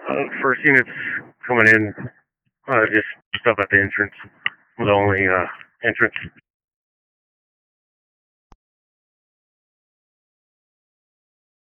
First unit's coming in, just up at the entrance. The only entrance.